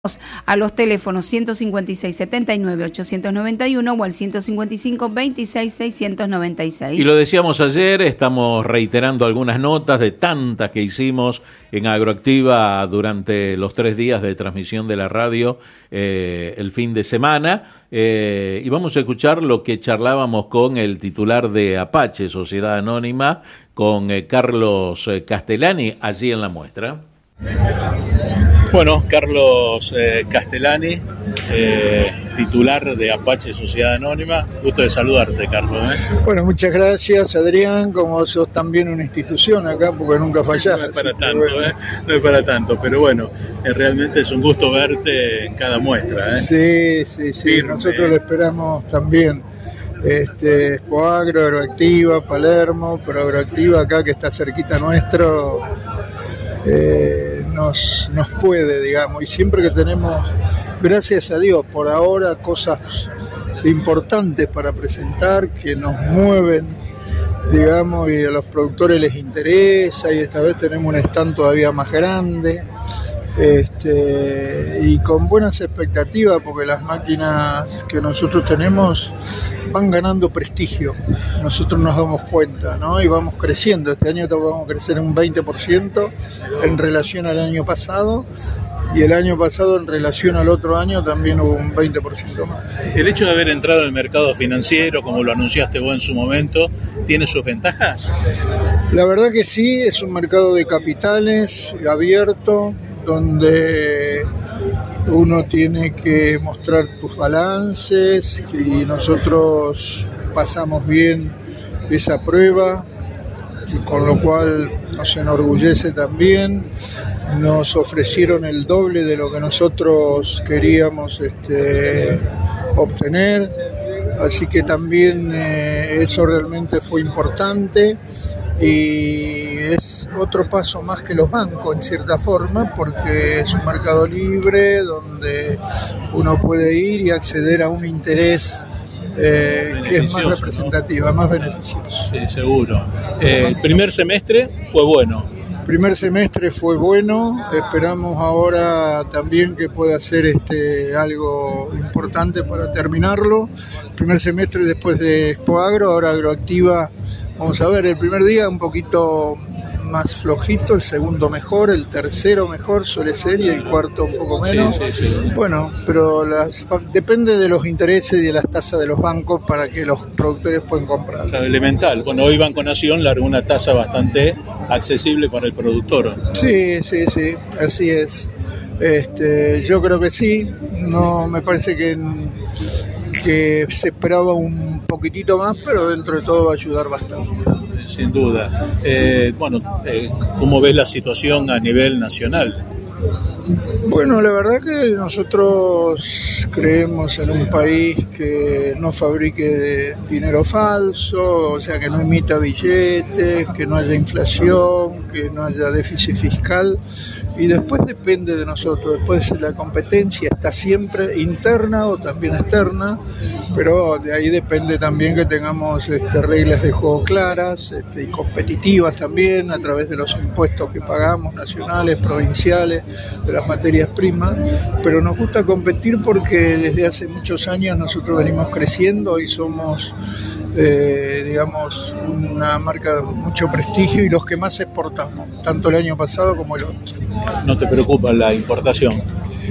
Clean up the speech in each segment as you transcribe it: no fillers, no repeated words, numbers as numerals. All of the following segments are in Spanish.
a los teléfonos 156 79 891 o al 155 26 696. Y lo decíamos ayer, estamos reiterando algunas notas de tantas que hicimos en Agroactiva durante los 3 días de transmisión de la radio el fin de semana, y vamos a escuchar lo que charlábamos con el titular de Apache, Sociedad Anónima, con Carlos Castellani, allí en la muestra. Bueno, Carlos Castellani, titular de Apache Sociedad Anónima. Gusto de saludarte, Carlos. Bueno, muchas gracias, Adrián. Como sos también una institución acá, porque nunca fallás. No es para tanto, bueno. No es para tanto, pero bueno, realmente es un gusto verte en cada muestra. Sí. Firme. Nosotros lo esperamos también. Expoagro, Agroactiva, Palermo, pero Agroactiva acá que está cerquita nuestro. Nos puede, digamos, y siempre que tenemos, gracias a Dios, por ahora cosas importantes para presentar que nos mueven, digamos, y a los productores les interesa, y esta vez tenemos un stand todavía más grande, y con buenas expectativas, porque las máquinas que nosotros tenemos van ganando prestigio, nosotros nos damos cuenta, ¿no? Y vamos creciendo. Este año vamos a crecer un 20% en relación al año pasado, y el año pasado en relación al otro año también hubo un 20% más. ¿El hecho de haber entrado en el mercado financiero, como lo anunciaste vos en su momento, tiene sus ventajas? La verdad que sí, es un mercado de capitales abierto, donde uno tiene que mostrar tus balances, y nosotros pasamos bien esa prueba, y con lo cual nos enorgullece también. Nos ofrecieron el doble de lo que nosotros queríamos obtener, así que también eso realmente fue importante. Y es otro paso más que los bancos, en cierta forma, porque es un mercado libre donde uno puede ir y acceder a un interés que es más representativa, más beneficioso. Sí, seguro. El primer semestre fue bueno. Primer semestre fue bueno, esperamos ahora también que pueda ser algo importante para terminarlo. Primer semestre después de Expoagro, ahora Agroactiva. Vamos a ver, el primer día un poquito más flojito, el segundo mejor, el tercero mejor suele ser, y el cuarto un poco menos. Sí. Bueno, pero depende de los intereses y de las tasas de los bancos para que los productores puedan comprar. Claro, elemental. Bueno, hoy Banco Nación largó una tasa bastante accesible para el productor. Sí, así es. Yo creo que sí. No, me parece que se esperaba un poquitito más, pero dentro de todo va a ayudar bastante. Sin duda. ¿Cómo ves la situación a nivel nacional? Bueno, la verdad que nosotros creemos en un país que no fabrique dinero falso, o sea, que no emita billetes, que no haya inflación, que no haya déficit fiscal, y después depende de nosotros. Después la competencia está siempre interna o también externa, pero de ahí depende también que tengamos reglas de juego claras y competitivas también, a través de los impuestos que pagamos, nacionales, provinciales, de las materias primas. Pero nos gusta competir porque desde hace muchos años nosotros venimos creciendo y somos una marca de mucho prestigio y los que más exportamos, tanto el año pasado como el otro. ¿No te preocupa la importación?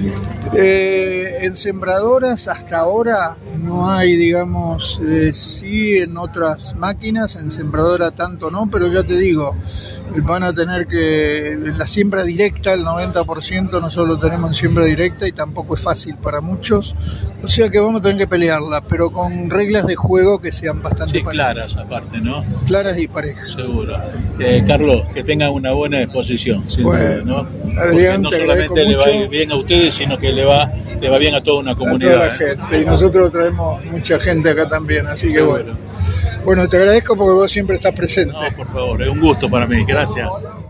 En sembradoras hasta ahora no hay, sí en otras máquinas, en sembradora tanto no, pero ya te digo, van a tener que, en la siembra directa, el 90% nosotros lo tenemos en siembra directa y tampoco es fácil para muchos, o sea que vamos a tener que pelearla, pero con reglas de juego que sean bastante claras aparte, ¿no? Claras y parejas. Seguro. Carlos, que tengan una buena exposición, sin duda, ¿no? Adrián, no solamente le va bien a ustedes, sino que le va bien a toda una comunidad. A toda la gente, y nosotros traemos mucha gente acá también, así que bueno. Bueno, te agradezco porque vos siempre estás presente. No, por favor, es un gusto para mí, gracias.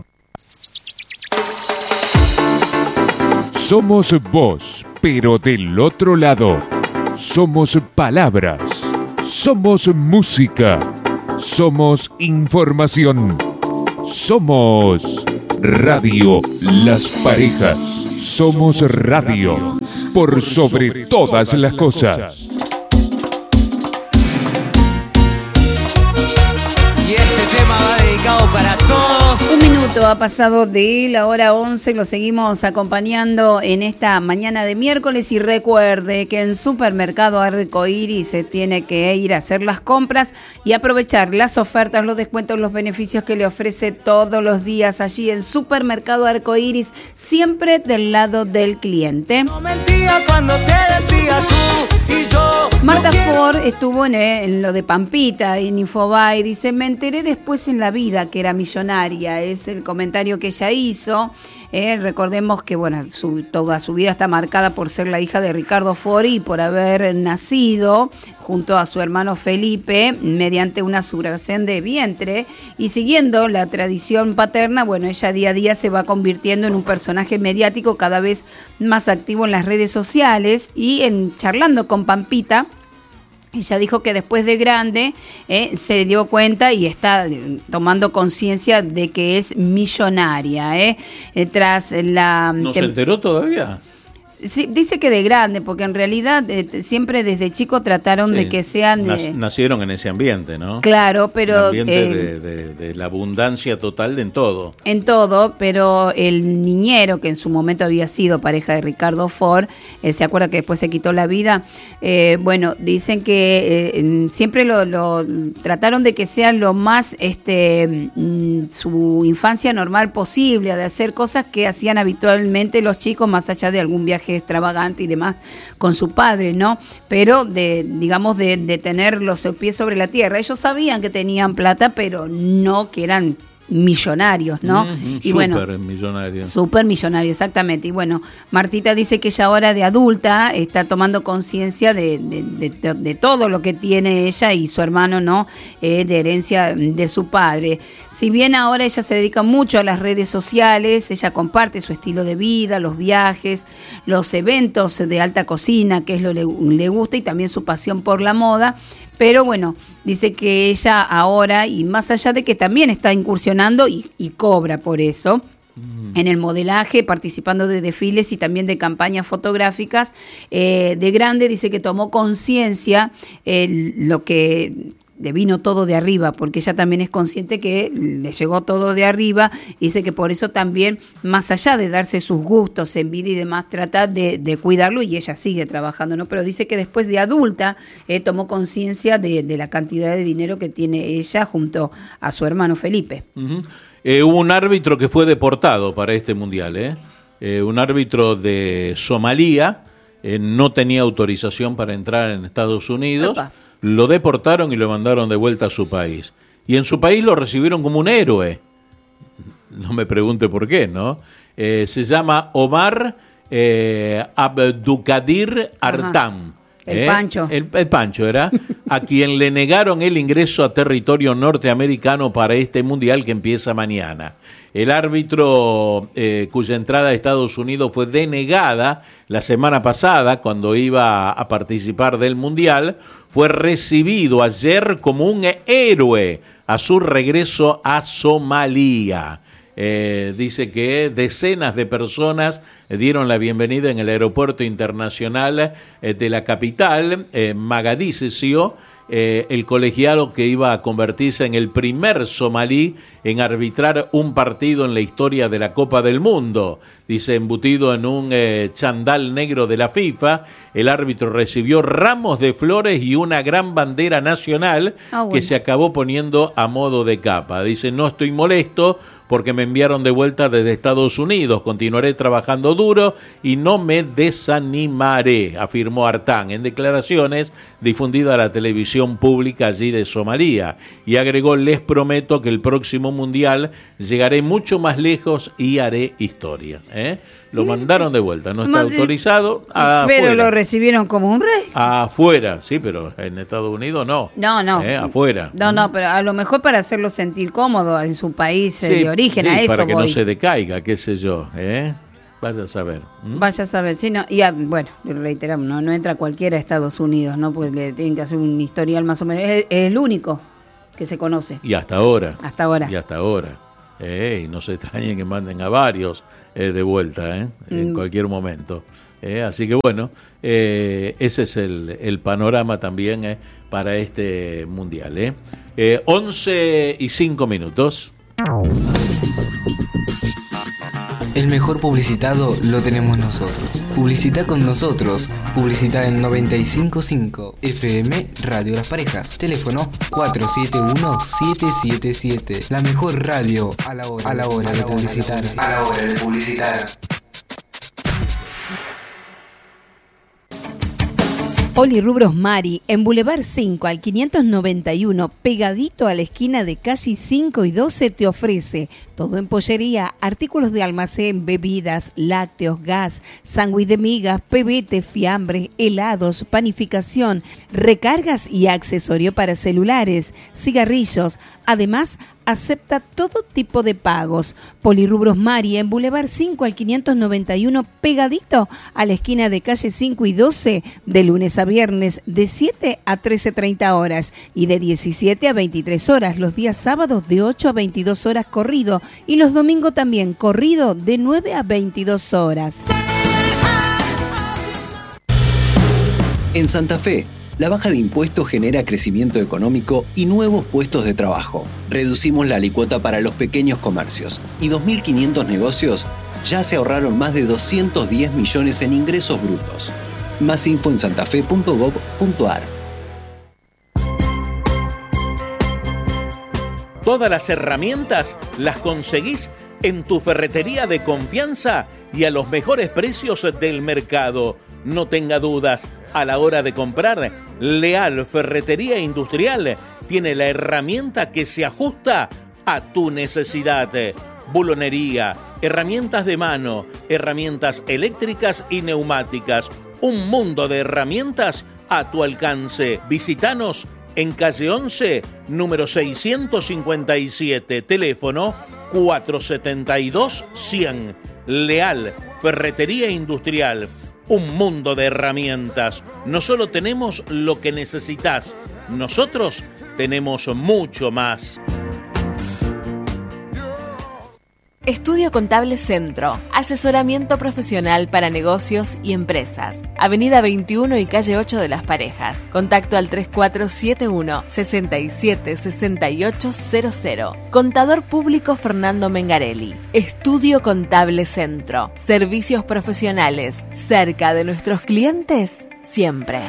Somos voz, pero del otro lado. Somos palabras. Somos música. Somos información. Somos Radio Las Parejas. Somos Radio, por sobre todas las cosas. Y este tema va dedicado para todos. Un minuto ha pasado de la hora 11, lo seguimos acompañando en esta mañana de miércoles y recuerde que en Supermercado Arcoíris se tiene que ir a hacer las compras y aprovechar las ofertas, los descuentos, los beneficios que le ofrece todos los días allí en Supermercado Arcoíris, siempre del lado del cliente. No mentía cuando te decía tú y yo. Marta Ford estuvo en lo de Pampita, en Infobae, dice, me enteré después en la vida que era millonaria, es el comentario que ella hizo. Recordemos que bueno, toda su vida está marcada por ser la hija de Ricardo Ford y por haber nacido junto a su hermano Felipe mediante una subrogación de vientre, y siguiendo la tradición paterna, bueno, ella día a día se va convirtiendo en un personaje mediático cada vez más activo en las redes sociales, y charlando con Pampita, ella dijo que después de grande se dio cuenta y está tomando conciencia de que es millonaria. Tras la... ¿No se enteró todavía? Sí, dice que de grande, porque en realidad siempre desde chico trataron de que sean... Nacieron en ese ambiente, ¿no? Claro, pero... El ambiente de la abundancia total en todo. En todo, pero el niñero, que en su momento había sido pareja de Ricardo Ford, se acuerda que después se quitó la vida, bueno, dicen que siempre lo trataron de que sea lo más su infancia normal posible, de hacer cosas que hacían habitualmente los chicos, más allá de algún viaje extravagante y demás con su padre, ¿no? Pero de tener los pies sobre la tierra. Ellos sabían que tenían plata, pero no que eran millonarios, ¿no? Y súper millonario, exactamente. Y bueno, Martita dice que ella ahora de adulta está tomando conciencia de todo lo que tiene ella y su hermano, ¿no? De herencia de su padre. Si bien ahora ella se dedica mucho a las redes sociales, ella comparte su estilo de vida, los viajes, los eventos de alta cocina, que es lo que le gusta, y también su pasión por la moda. Pero bueno, dice que ella ahora, y más allá de que también está incursionando y cobra por eso, en el modelaje, participando de desfiles y también de campañas fotográficas, de grande dice que tomó conciencia lo que le vino todo de arriba, porque ella también es consciente que le llegó todo de arriba, y dice que por eso también, más allá de darse sus gustos en vida y demás, trata de cuidarlo, y ella sigue trabajando, ¿no? Pero dice que después de adulta tomó conciencia de la cantidad de dinero que tiene ella junto a su hermano Felipe. Hubo un árbitro que fue deportado para este mundial, un árbitro de Somalia, no tenía autorización para entrar en Estados Unidos. Opa. Lo deportaron y lo mandaron de vuelta a su país. Y en su país lo recibieron como un héroe. No me pregunte por qué, ¿no? Se llama Omar Abdukadir Artam. El Pancho. El Pancho era, a quien le negaron el ingreso a territorio norteamericano para este mundial que empieza mañana. El árbitro cuya entrada a Estados Unidos fue denegada la semana pasada cuando iba a participar del mundial, fue recibido ayer como un héroe a su regreso a Somalia. Dice que decenas de personas dieron la bienvenida en el aeropuerto internacional de la capital, Mogadiscio, el colegiado que iba a convertirse en el primer somalí en arbitrar un partido en la historia de la Copa del Mundo. Dice, embutido en un chandal negro de la FIFA, el árbitro recibió ramos de flores y una gran bandera nacional que se acabó poniendo a modo de capa. Dice, no estoy molesto porque me enviaron de vuelta desde Estados Unidos. Continuaré trabajando duro y no me desanimaré, afirmó Artán en declaraciones difundidas a la televisión pública allí de Somalia. Y agregó, les prometo que el próximo mundial llegaré mucho más lejos y haré historia. Lo mandaron de vuelta, no está autorizado. Afuera. Pero lo recibieron como un rey. Afuera, sí, pero en Estados Unidos no. No. Afuera. No, pero a lo mejor para hacerlo sentir cómodo en su país de origen, a eso para que voy. no se decaiga, qué sé yo, Vaya a saber. Vaya a saber, sí, no, y bueno, reiteramos, no entra cualquiera a Estados Unidos, ¿no? Pues le tienen que hacer un historial más o menos, es el único que se conoce. Y hasta ahora. Hasta ahora. Y hasta ahora. Y no se extrañen que manden a varios de vuelta en cualquier momento. Así que bueno, ese es el panorama también para este mundial. 11:05. El mejor publicitado lo tenemos nosotros. Publicita con nosotros. Publicita en 95.5 FM Radio Las Parejas. Teléfono 471-777. La mejor radio a la hora de publicitar. Polirrubros Mari, en Boulevard 5 al 591, pegadito a la esquina de calle 5 y 12, te ofrece todo en pollería, artículos de almacén, bebidas, lácteos, gas, sándwich de migas, pebete, fiambre, helados, panificación, recargas y accesorio para celulares, cigarrillos. Además, acepta todo tipo de pagos. Polirrubros Mari, en Boulevard 5 al 591, pegadito a la esquina de calle 5 y 12, de lunes a viernes, de 7 a 13:30 horas y de 17 a 23 horas, los días sábados de 8 a 22 horas corrido y los domingos también corrido de 9 a 22 horas. En Santa Fe, la baja de impuestos genera crecimiento económico y nuevos puestos de trabajo. Reducimos la alícuota para los pequeños comercios y 2.500 negocios ya se ahorraron más de 210 millones en ingresos brutos. Más info en santafe.gov.ar. Todas las herramientas las conseguís en tu ferretería de confianza y a los mejores precios del mercado. No tenga dudas, a la hora de comprar, Leal Ferretería Industrial tiene la herramienta que se ajusta a tu necesidad. Bulonería, herramientas de mano, herramientas eléctricas y neumáticas. Un mundo de herramientas a tu alcance. Visítanos en calle 11, número 657, teléfono 472-100. Leal Ferretería Industrial. Un mundo de herramientas. No solo tenemos lo que necesitas, nosotros tenemos mucho más. Estudio Contable Centro. Asesoramiento profesional para negocios y empresas. Avenida 21 y calle 8 de Las Parejas. Contacto al 3471-676800. Contador público Fernando Mengarelli. Estudio Contable Centro. Servicios profesionales. Cerca de nuestros clientes, siempre.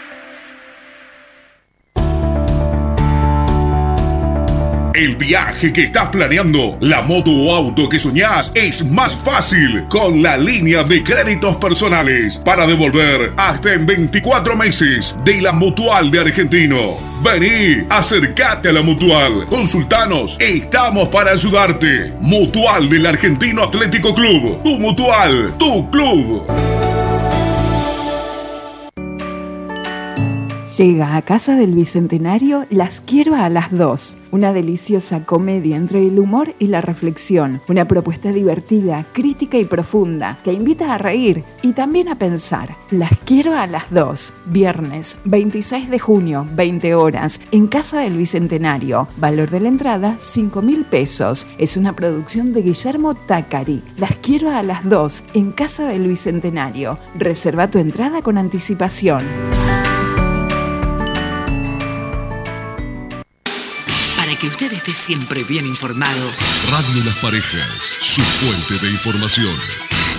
El viaje que estás planeando, la moto o auto que soñás, es más fácil con la línea de créditos personales para devolver hasta en 24 meses de la Mutual de Argentino. Vení, acércate a la Mutual, consultanos, estamos para ayudarte. Mutual del Argentino Atlético Club, tu Mutual, tu club. Llega a Casa del Bicentenario Las Quiero a las 2, una deliciosa comedia entre el humor y la reflexión, una propuesta divertida, crítica y profunda que invita a reír y también a pensar. Las Quiero a las 2, viernes 26 de junio, 20 horas, en Casa del Bicentenario. Valor de la entrada, 5.000 pesos. Es una producción de Guillermo Tacari. Las Quiero a las 2, en Casa del Bicentenario. Reserva tu entrada con anticipación. Que usted esté siempre bien informado. Radio Las Parejas, su fuente de información.